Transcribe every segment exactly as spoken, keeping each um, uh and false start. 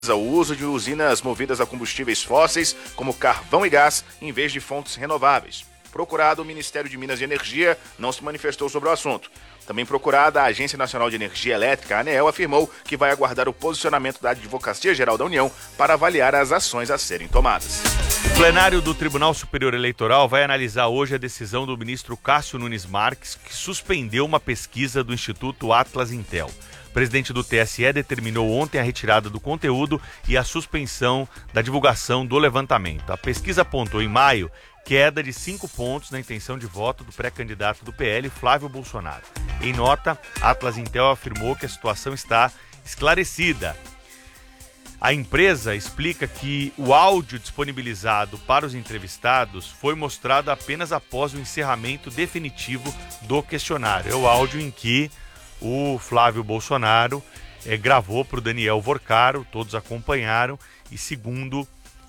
o uso de usinas movidas a combustíveis fósseis, como carvão e gás, em vez de fontes renováveis. Procurado, o Ministério de Minas e Energia não se manifestou sobre o assunto. Também procurada, a Agência Nacional de Energia Elétrica, a ANEEL, afirmou que vai aguardar o posicionamento da Advocacia Geral da União para avaliar as ações a serem tomadas. O plenário do Tribunal Superior Eleitoral vai analisar hoje a decisão do ministro Cássio Nunes Marques, que suspendeu uma pesquisa do Instituto Atlas Intel. O presidente do T S E determinou ontem a retirada do conteúdo e a suspensão da divulgação do levantamento. A pesquisa apontou em maio queda de cinco pontos na intenção de voto do pré-candidato do P L, Flávio Bolsonaro. Em nota, Atlas Intel afirmou que a situação está esclarecida. A empresa explica que o áudio disponibilizado para os entrevistados foi mostrado apenas após o encerramento definitivo do questionário. É o áudio em que o Flávio Bolsonaro eh, gravou para o Daniel Vorcaro, todos acompanharam, e segundo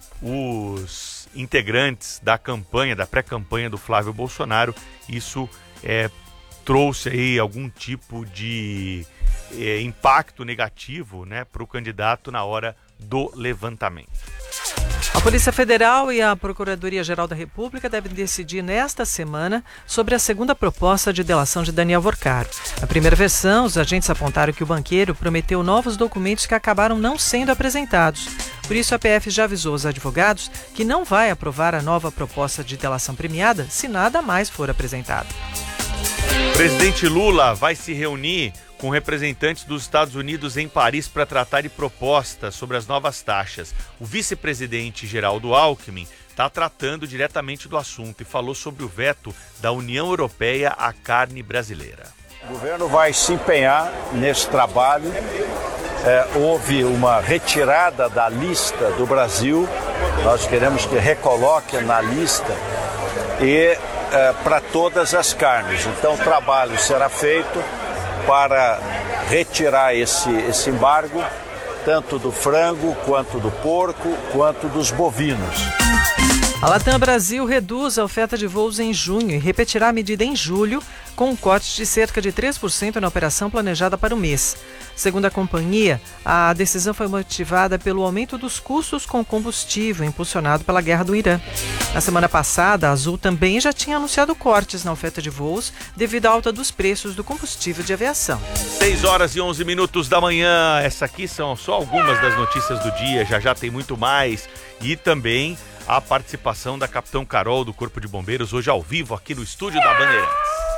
os integrantes da campanha, da pré-campanha do Flávio Bolsonaro, isso é, trouxe aí algum tipo de é, impacto negativo, né, para o candidato na hora do levantamento. A Polícia Federal e a Procuradoria-Geral da República devem decidir nesta semana sobre a segunda proposta de delação de Daniel Vorcaro. Na primeira versão, os agentes apontaram que o banqueiro prometeu novos documentos que acabaram não sendo apresentados. Por isso, a P F já avisou os advogados que não vai aprovar a nova proposta de delação premiada se nada mais for apresentado. O presidente Lula vai se reunir com representantes dos Estados Unidos em Paris para tratar de propostas sobre as novas taxas. O vice-presidente Geraldo Alckmin está tratando diretamente do assunto e falou sobre o veto da União Europeia à carne brasileira. O governo vai se empenhar nesse trabalho. É, houve uma retirada da lista do Brasil. Nós queremos que recoloque na lista e é, para todas as carnes. Então o trabalho será feito para retirar esse, esse embargo, tanto do frango, quanto do porco, quanto dos bovinos. A Latam Brasil reduz a oferta de voos em junho e repetirá a medida em julho, com um corte de cerca de três por cento na operação planejada para o mês. Segundo a companhia, a decisão foi motivada pelo aumento dos custos com combustível impulsionado pela guerra do Irã. Na semana passada, a Azul também já tinha anunciado cortes na oferta de voos devido à alta dos preços do combustível de aviação. seis horas e onze minutos da manhã. Essas aqui são só algumas das notícias do dia. Já já tem muito mais. E também a participação da Capitão Carol do Corpo de Bombeiros hoje ao vivo aqui no estúdio da Bandeirantes.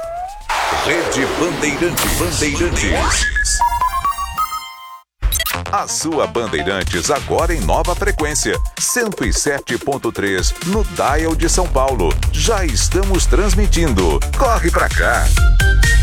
Rede Bandeirantes. Bandeirantes. A sua Bandeirantes agora em nova frequência, cento e sete ponto três no dial de São Paulo. Já estamos transmitindo. Corre pra cá!